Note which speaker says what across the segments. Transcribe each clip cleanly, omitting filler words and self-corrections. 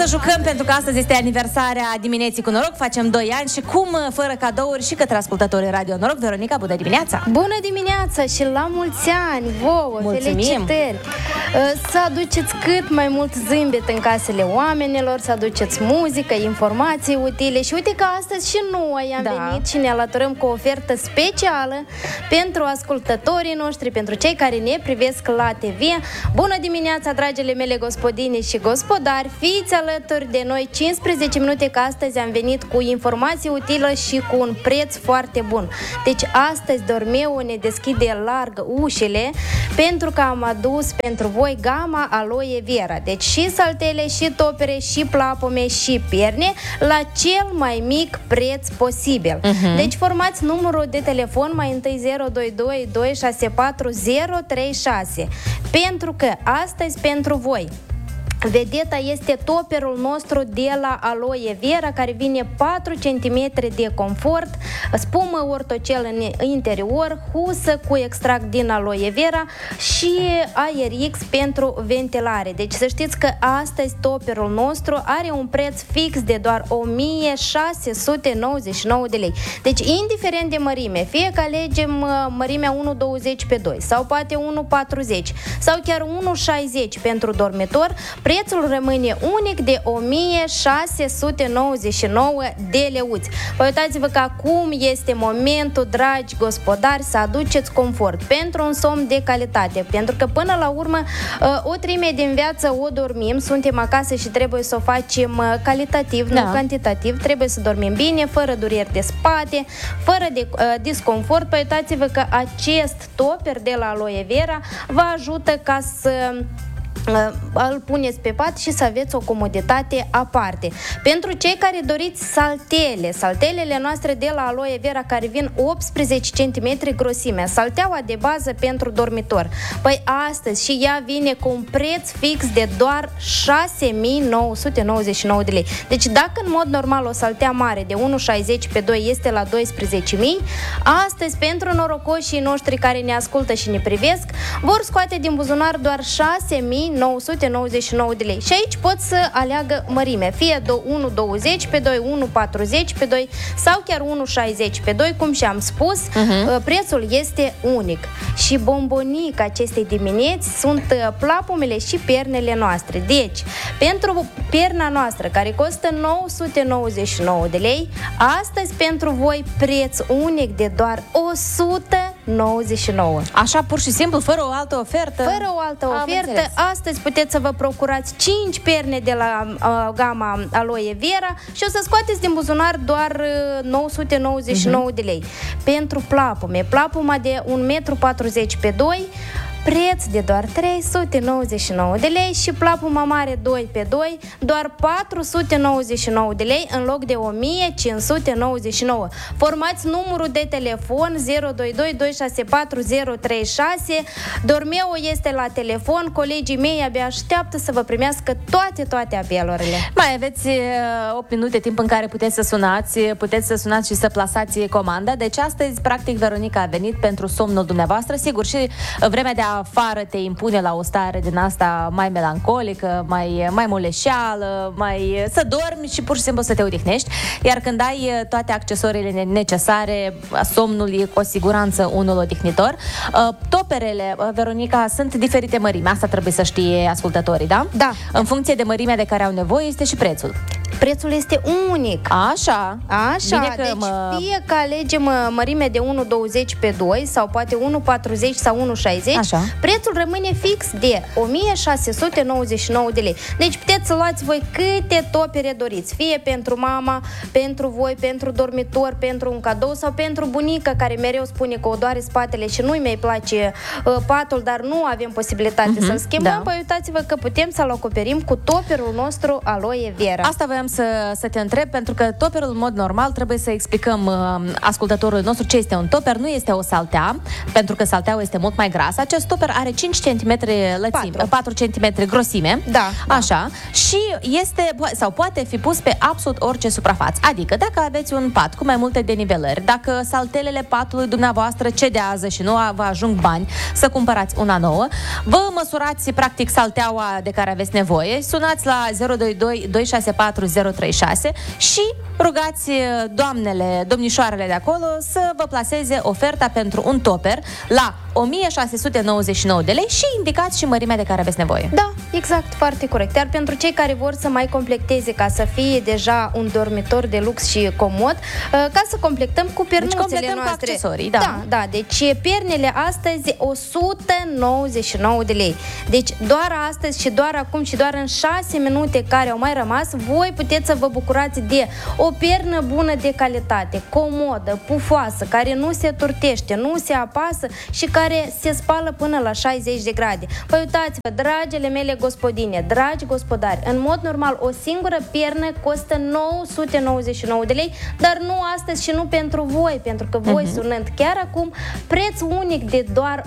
Speaker 1: Să jucăm pentru că astăzi este aniversarea dimineții cu noroc. Facem 2 ani și cum fără cadouri și către ascultătorii Radio Noroc. Veronica, bună dimineața!
Speaker 2: Bună dimineața și la mulți ani vouă!
Speaker 1: Mulțumim.
Speaker 2: Felicitări! Să aduceți cât mai mult zâmbet în casele oamenilor, să aduceți muzică, informații utile. Și uite că astăzi și noi am venit și ne alăturăm cu o ofertă specială pentru ascultătorii noștri, pentru cei care ne privesc la TV. Bună dimineața, dragile mele gospodine și gospodari! Fiți alături de noi 15 minute, că astăzi am venit cu informații utile și cu un preț foarte bun. Deci astăzi Dormeu ne deschide larg ușile pentru că am adus pentru voi gama Aloe Vera. Deci și saltele, și topere, și plapume, și pierne la cel mai mic preț posibil. Deci formați numărul de telefon mai întâi 022 264 036 pentru că astăzi pentru voi vedeta este toperul nostru de la Aloe Vera, care vine 4 cm de confort, spumă ortocel în interior, husă cu extract din Aloe Vera și Aer X pentru ventilare. Deci să știți că astăzi toperul nostru are un preț fix de doar 1699 de lei. Deci indiferent de mărime, fie că alegem mărimea 1,20 pe 2 sau poate 1,40 sau chiar 1,60 pentru dormitor, prețul rămâne unic de 1699 de leuți. Păi uitați-vă că acum este momentul, dragi gospodari, să aduceți confort pentru un somn de calitate, pentru că până la urmă o treime din viață o dormim, suntem acasă și trebuie să o facem calitativ, nu cantitativ, trebuie să dormim bine, fără dureri de spate, fără de disconfort. Păi uitați-vă că acest toper de la Aloe Vera vă ajută ca să îl puneți pe pat și să aveți o comoditate aparte. Pentru cei care doriți saltelele noastre de la Aloe Vera, care vin 18 cm grosimea, salteaua de bază pentru dormitor, păi astăzi și ea vine cu un preț fix de doar 6999 de lei. Deci dacă în mod normal o saltea mare de 1,60 pe 2 este la 12.000, astăzi pentru norocoșii noștri care ne ascultă și ne privesc, vor scoate din buzunar doar 6.999 de lei. Și aici pot să aleagă mărime, fie 1,20 pe 2, 1,40 pe 2 sau chiar 1,60 pe 2, cum și-am spus. Prețul este unic. Și bombonica acestei dimineți sunt plapumele și pernele noastre. Deci, pentru perna noastră, care costă 999 de lei, astăzi pentru voi preț unic de doar 199.
Speaker 1: Așa, pur și simplu, fără o altă ofertă?
Speaker 2: Fără o altă ofertă, astăzi puteți să vă procurați 5 perne de la gama Aloe Vera și o să scoateți din buzunar doar 999 de lei. Pentru plapume, plapuma de 1,40 m pe 2, preț de doar 399 de lei și plapuma mare 2 pe 2, doar 499 de lei în loc de 1599. Formați numărul de telefon 022 264 036. Dormeu este la telefon, colegii mei abia așteaptă să vă primească toate apelurile.
Speaker 1: Mai aveți 8 minute timp în care puteți să sunați și să plasați comanda. Deci astăzi, practic, Veronica a venit pentru somnul dumneavoastră. Sigur, și vremea de afară te impune la o stare din asta mai melancolică, mai moleșeală, să dormi și pur și simplu să te odihnești. Iar când ai toate accesoriile necesare, somnul e cu siguranță unul odihnitor. Toperele, Veronica, sunt diferite mărimi. Asta trebuie să știe ascultătorii, da?
Speaker 2: Da.
Speaker 1: În funcție de mărimea de care au nevoie este și prețul.
Speaker 2: Prețul este unic.
Speaker 1: Așa.
Speaker 2: Bine că deci fie că alegem mărime de 1,20 pe 2 sau poate 1,40 sau 1,60, prețul rămâne fix de 1699 de lei. Deci puteți să luați voi câte topere doriți, fie pentru mama, pentru voi, pentru dormitor, pentru un cadou sau pentru bunica care mereu spune că o doare spatele și nu-i mai place patul, dar nu avem posibilitate să-l schimbăm. Păi uitați-vă că putem să-l acoperim cu toperul nostru Aloe Vera.
Speaker 1: Asta voiam voiam să te întreb, pentru că toperul, în mod normal, trebuie să explicăm ascultătorului nostru ce este un toper. Nu este o saltea, pentru că salteaua este mult mai grasă. Acest toper are 5 cm lățime, 4 cm grosime.
Speaker 2: Da.
Speaker 1: Așa. Și este, sau poate fi pus pe absolut orice suprafață. Adică, dacă aveți un pat cu mai multe denivelări, dacă saltelele patului dumneavoastră cedează și nu vă ajung bani să cumpărați una nouă, vă măsurați practic salteaua de care aveți nevoie, sunați la 022 264 036 și rugați domnișoarele de acolo să vă plaseze oferta pentru un toper la 1699 de lei și indicați și mărimea de care aveți nevoie.
Speaker 2: Da, exact, foarte corect. Iar pentru cei care vor să mai completeze ca să fie deja un dormitor de lux și comod, ca să completăm cu pernuțele noastre.
Speaker 1: Cu accesorii, da.
Speaker 2: Da, deci pernele astăzi 199 de lei. Deci doar astăzi și doar acum și doar în 6 minute care au mai rămas, voi puteți să vă bucurați de o pernă bună de calitate, comodă, pufoasă, care nu se turtește, nu se apasă și care se spală până la 60 de grade. Păi uitați-vă, dragile mele gospodine, dragi gospodari, în mod normal o singură pernă costă 999 de lei, dar nu astăzi și nu pentru voi, pentru că voi sunând chiar acum, preț unic de doar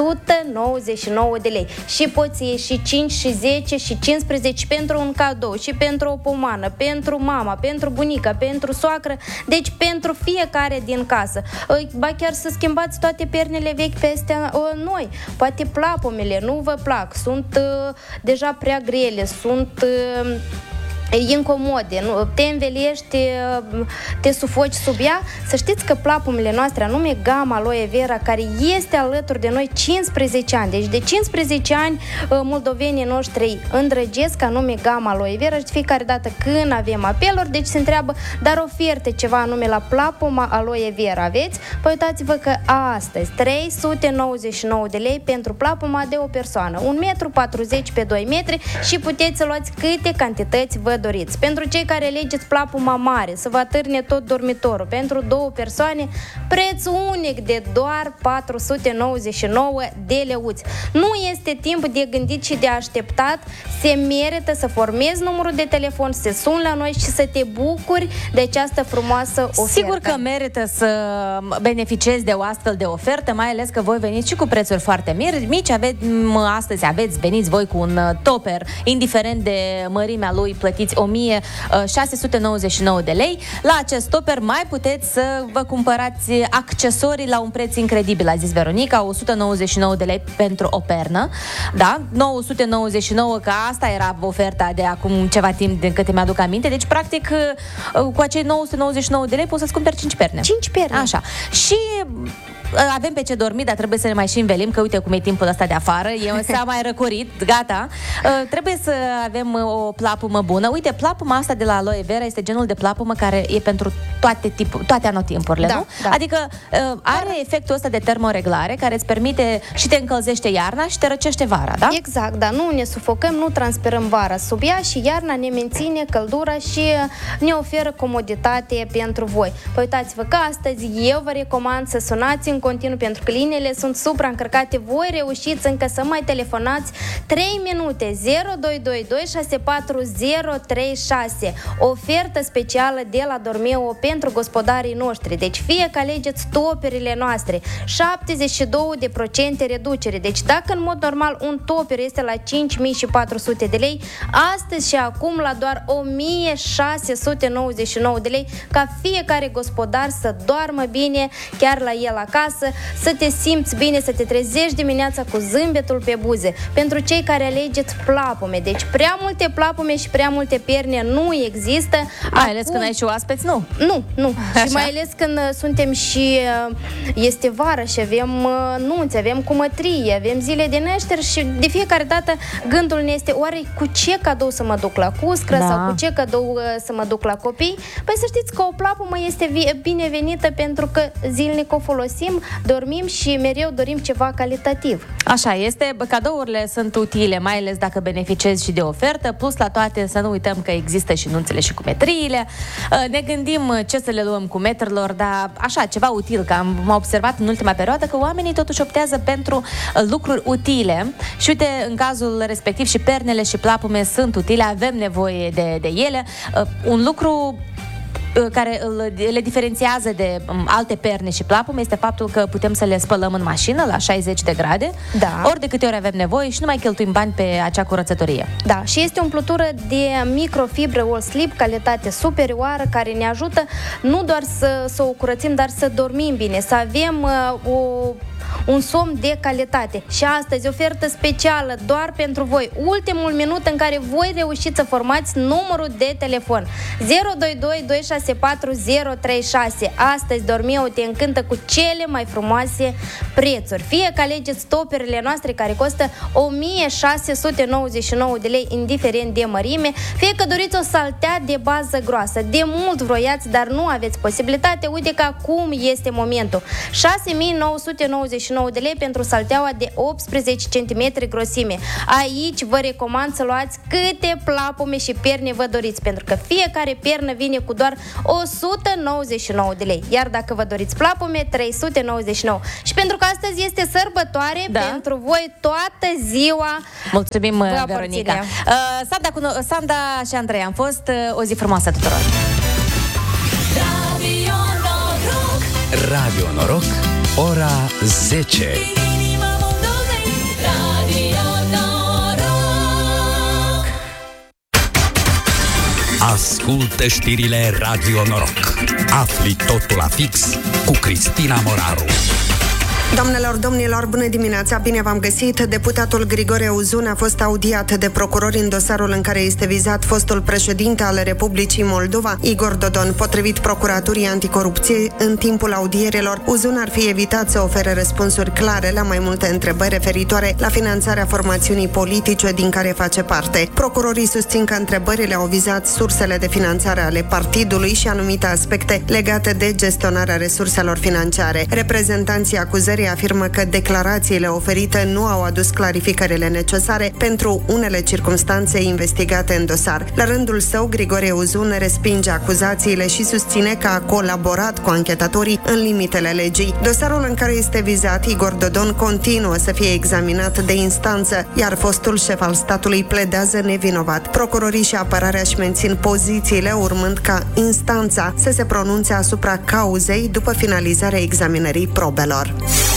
Speaker 2: 199 de lei. Și poți iei și 5 și 10 și 15 pentru un cadou și pentru o pomană, pentru mama, pentru bunica, pentru soacră, deci pentru fiecare din casă. Ba chiar să schimbați toate pernele vechi peste noi. Poate plapumele nu vă plac, sunt deja prea grele, sunt incomode, te învelești, te sufoci sub ea. Să știți că plapumele noastre, anume gama Aloe Vera, care este alături de noi 15 ani, deci de 15 ani moldovenii noștri îndrăgesc anume gama Aloe Vera și de fiecare dată când avem apeluri, deci se întreabă, dar oferte ceva anume la plapuma Aloe Vera aveți? Păi uitați-vă că astăzi 399 de lei pentru plapuma de o persoană, 1,40 m pe 2 metri și puteți să luați câte cantități vă doriți. Pentru cei care alegeți plapuma mare, să vă atârne tot dormitorul, pentru 2 persoane, preț unic de doar 499 de leuți. Nu este timp de gândit și de așteptat, se merită să formezi numărul de telefon, să suni la noi și să te bucuri de această frumoasă ofertă.
Speaker 1: Sigur că merită să beneficiezi de o astfel de ofertă, mai ales că voi veniți și cu prețuri foarte mici. Astăzi veniți voi cu un toper, indiferent de mărimea lui, plătiți 1699 de lei. La acest toper mai puteți să vă cumpărați accesorii la un preț incredibil, a zis Veronica, 199 de lei pentru o pernă, da? 999, că asta era oferta de acum ceva timp, din câte mi-aduc aminte, deci practic cu acei 999 de lei poți să-ți cumperi 5 perne.
Speaker 2: 5 perne.
Speaker 1: Așa. Și avem pe ce dormi, dar trebuie să ne mai și învelim, că uite cum e timpul ăsta de afară, s-a mai răcorit, gata. Trebuie să avem o plapumă bună. Uite, plapuma asta de la Aloe Vera este genul de plapumă care e pentru toate anotimpurile, nu? Da. Adică are efectul ăsta de termoreglare care îți permite și te încălzește iarna și te răcește vara, da?
Speaker 2: Exact, da, nu ne sufocăm, nu transpirăm vara sub ea și iarna ne menține căldura și ne oferă comoditate pentru voi. Păi uitați-vă că astăzi eu vă recomand să sunați în continuu pentru că liniile sunt supraîncărcate. Voi reușiți încă să mai telefonați 3 minute 0222 64036. Ofertă specială de la Dormeo pentru gospodarii noștri. Deci fie că alegeți toperile noastre, 72% reducere. Deci dacă în mod normal un toper este la 5400 de lei, astăzi și acum la doar 1699 de lei, ca fiecare gospodar să doarmă bine chiar la el acasă, să te simți bine, să te trezești dimineața cu zâmbetul pe buze. Pentru cei care alegeți plapume, deci prea multe plapume și prea multe perne nu există.
Speaker 1: Mai ales când ai și oaspeți, nu?
Speaker 2: Nu. Așa. Și mai ales când suntem și este vară și avem nunți, avem cumătrii, avem zile de naștere și de fiecare dată gândul ne este oare cu ce cadou să mă duc la cuscră sau cu ce cadou să mă duc la copii? Păi să știți că o plapumă este binevenită pentru că zilnic o folosim, dormim și mereu dorim ceva calitativ.
Speaker 1: Așa este, cadourile sunt utile, mai ales dacă beneficiezi și de ofertă, plus la toate să nu uităm că există și nunțele și cu metriile. Ne gândim ce să le luăm cu metrilor, dar așa, ceva util, că am observat în ultima perioadă că oamenii totuși optează pentru lucruri utile și uite, în cazul respectiv și pernele și plapume sunt utile, avem nevoie de ele. Un lucru care le diferențiază de alte perne și plapume este faptul că putem să le spălăm în mașină la 60 de grade, ori de câte ori avem nevoie și nu mai cheltuim bani pe acea curățătorie.
Speaker 2: Da, și este o umplutură de microfibre All Sleep, calitate superioară, care ne ajută nu doar să o curățim, dar să dormim bine, să avem un somn de calitate. Și astăzi ofertă specială doar pentru voi. Ultimul minut în care voi reușiți să formați numărul de telefon 022 264 036. Astăzi Dormeo te încântă cu cele mai frumoase prețuri. Fie că alegeți toperile noastre care costă 1699 de lei indiferent de mărime, fie că doriți o saltea de bază groasă. De mult vroiați, dar nu aveți posibilitate. Uite că acum este momentul. 6999 de lei pentru salteaua de 18 cm grosime. Aici vă recomand să luați câte plapume și perne vă doriți, pentru că fiecare pernă vine cu doar 199 de lei. Iar dacă vă doriți plapume, 399. Și pentru că astăzi este sărbătoare, pentru voi toată ziua.
Speaker 1: Mulțumim, Veronica. Sanda și Andrei, am fost o zi frumoasă tuturor.
Speaker 3: Radio Noroc, ora 10. Ascultă știrile Radio Noroc. Afli totul la fix cu Cristina Moraru.
Speaker 4: Doamnelor, domnilor, bună dimineața, bine v-am găsit. Deputatul Grigore Uzun a fost audiat de procurori în dosarul în care este vizat fostul președinte al Republicii Moldova, Igor Dodon. Potrivit Procuraturii Anticorupție, în timpul audierilor, Uzun ar fi evitat să ofere răspunsuri clare la mai multe întrebări referitoare la finanțarea formațiunii politice din care face parte. Procurorii susțin că întrebările au vizat sursele de finanțare ale partidului și anumite aspecte legate de gestionarea resurselor financiare. Reprezentanții acuzării afirmă că declarațiile oferite nu au adus clarificările necesare pentru unele circumstanțe investigate în dosar. La rândul său, Grigore Uzun respinge acuzațiile și susține că a colaborat cu anchetatorii în limitele legii. Dosarul în care este vizat Igor Dodon continuă să fie examinat de instanță, iar fostul șef al statului pledează nevinovat. Procurorii și apărarea își mențin pozițiile, urmând ca instanța să se pronunțe asupra cauzei după finalizarea examinării probelor.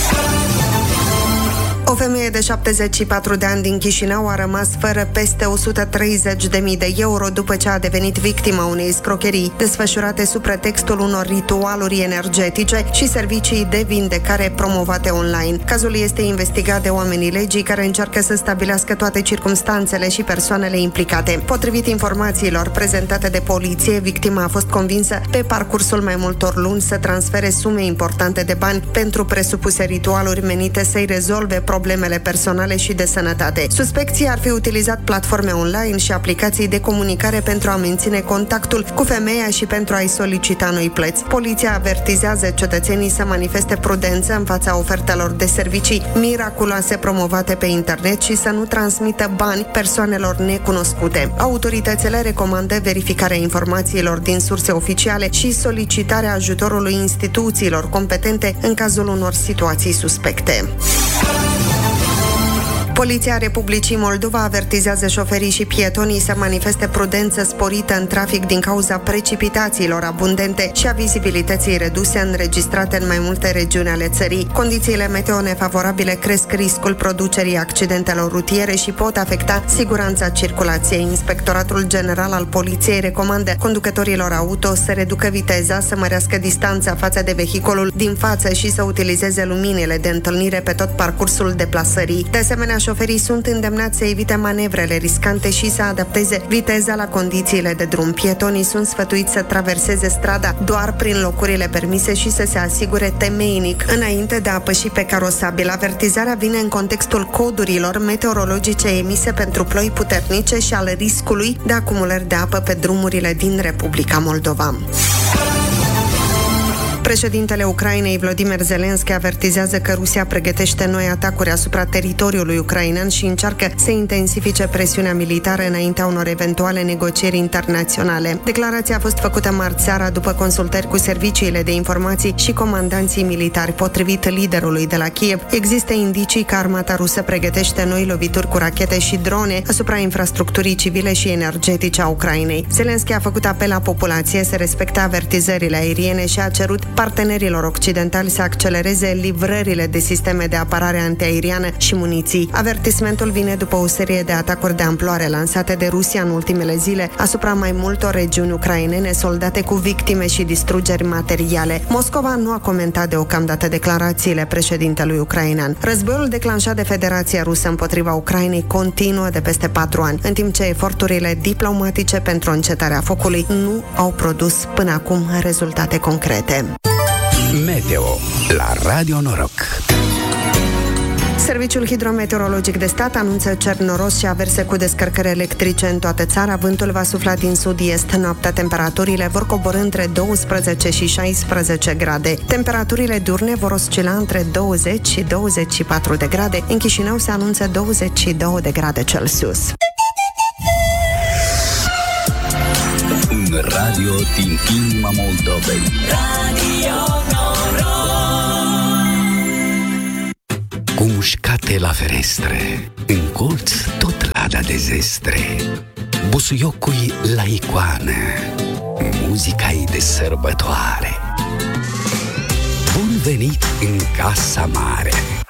Speaker 4: O femeie de 74 de ani din Chișinău a rămas fără peste 130.000 de euro după ce a devenit victima unei escrocherii desfășurate sub pretextul unor ritualuri energetice și servicii de vindecare promovate online. Cazul este investigat de oamenii legii care încearcă să stabilească toate circumstanțele și persoanele implicate. Potrivit informațiilor prezentate de poliție, victima a fost convinsă pe parcursul mai multor luni să transfere sume importante de bani pentru presupuse ritualuri menite să-i rezolve problemele personale și de sănătate. Suspecții ar fi utilizat platforme online și aplicații de comunicare pentru a menține contactul cu femeia și pentru a-i solicita noi plăți. Poliția avertizează cetățenii să manifeste prudență în fața ofertelor de servicii miraculoase promovate pe internet și să nu transmită bani persoanelor necunoscute. Autoritățile recomandă verificarea informațiilor din surse oficiale și solicitarea ajutorului instituțiilor competente în cazul unor situații suspecte. Poliția Republicii Moldova avertizează șoferii și pietonii să manifeste prudență sporită în trafic din cauza precipitațiilor abundente și a vizibilității reduse înregistrate în mai multe regiuni ale țării. Condițiile meteo nefavorabile cresc riscul producerii accidentelor rutiere și pot afecta siguranța circulației. Inspectoratul General al Poliției recomandă conducătorilor auto să reducă viteza, să mărească distanța față de vehiculul din față și să utilizeze luminile de întâlnire pe tot parcursul deplasării. De asemenea, șoferii sunt îndemnați să evite manevrele riscante și să adapteze viteza la condițiile de drum. Pietonii sunt sfătuiți să traverseze strada doar prin locurile permise și să se asigure temeinic înainte de a păși pe carosabil. Avertizarea vine în contextul codurilor meteorologice emise pentru ploi puternice și al riscului de acumulări de apă pe drumurile din Republica Moldova. Președintele Ucrainei, Volodymyr Zelensky, avertizează că Rusia pregătește noi atacuri asupra teritoriului ucrainean și încearcă să intensifice presiunea militară înaintea unor eventuale negocieri internaționale. Declarația a fost făcută marți seara după consultări cu serviciile de informații și comandanții militari. Potrivit liderului de la Kiev, există indicii că armata rusă pregătește noi lovituri cu rachete și drone asupra infrastructurii civile și energetice a Ucrainei. Zelensky a făcut apel la populație să respecte avertizările aeriene și a cerut partenerilor occidentali să accelereze livrările de sisteme de apărare antiaeriană și muniții. Avertismentul vine după o serie de atacuri de amploare lansate de Rusia în ultimele zile asupra mai multor regiuni ucrainene soldate cu victime și distrugeri materiale. Moscova nu a comentat deocamdată declarațiile președintelui ucrainean. Războiul declanșat de Federația Rusă împotriva Ucrainei continuă de peste 4 ani, în timp ce eforturile diplomatice pentru încetarea focului nu au produs până acum rezultate concrete.
Speaker 3: Meteo la Radio Noroc.
Speaker 4: Serviciul Hidrometeorologic de Stat anunță cer noros și averse cu descărcări electrice în toată țara. Vântul va sufla din sud-est. Noaptea temperaturile vor coborî între 12 și 16 grade. Temperaturile diurne vor oscila între 20 și 24 de grade. În Chișinău se anunță 22 de grade Celsius.
Speaker 3: Un radio din inima Moldovei. Radio Noroc. Cu mușcate la ferestre, în colț tot lada de zestre, busuiocul la icoană, muzica-i de sărbătoare. Bun venit în Casa Mare!